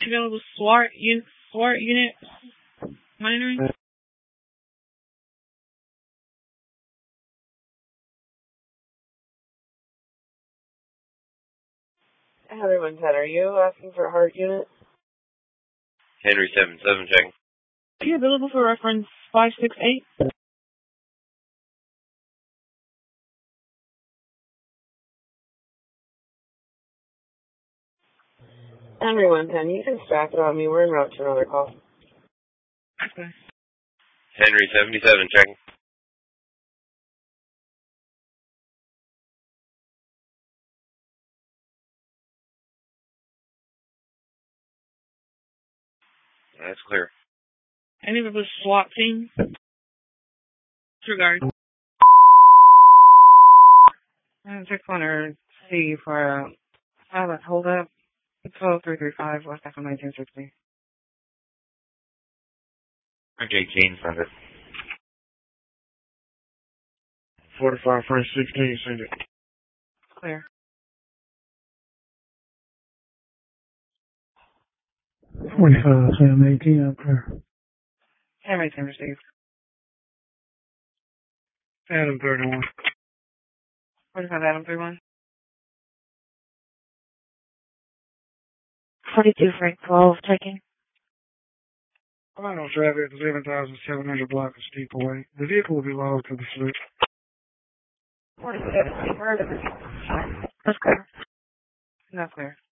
Available SWAT unit monitoring. Henry 110, are you asking for a heart unit? Henry 77, checking. Are you available for reference 568? Henry 110, you can stack it on me. We're en route to another call. Okay. Henry 77, checking. That's clear. Any of the SWAT team? Disregard. 600 C for pilot hold up. 12335 West F 1960. J18, send it. 45 French 16, send it. Clear. 45 Sam 18, I'm clear. Henry 10 received. Adam 31. 45 Adam 31. 42 Frank 12, checking. Final traffic 11,700 block of steeple way. The vehicle will be lost to the slip. 47, where is it? That's clear. Not clear.